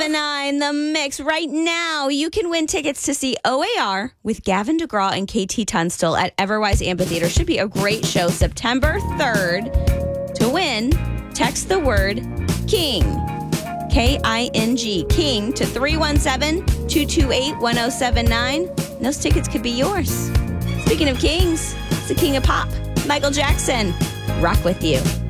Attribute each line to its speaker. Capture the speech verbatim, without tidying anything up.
Speaker 1: seven nine, The Mix. Right now, you can win tickets to see O A R with Gavin DeGraw and K T Tunstall at Everwise Amphitheater. Should be a great show. September third. To win, text the word KING, K I N G, KING, to three one seven, two two eight, one oh seven nine. And those tickets could be yours. Speaking of kings, it's the king of pop, Michael Jackson. Rock with you.